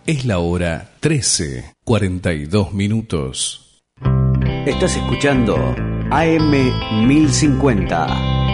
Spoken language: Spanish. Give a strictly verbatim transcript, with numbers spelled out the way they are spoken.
Es la hora trece, cuarenta y dos minutos. Estás escuchando A M mil cincuenta.